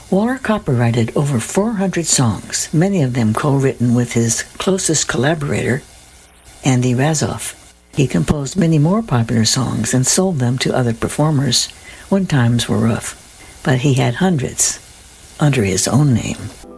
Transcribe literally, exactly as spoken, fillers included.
Waller copyrighted over four hundred songs, many of them co-written with his closest collaborator, Andy Razzoff. He composed many more popular songs and sold them to other performers when times were rough, but he had hundreds under his own name.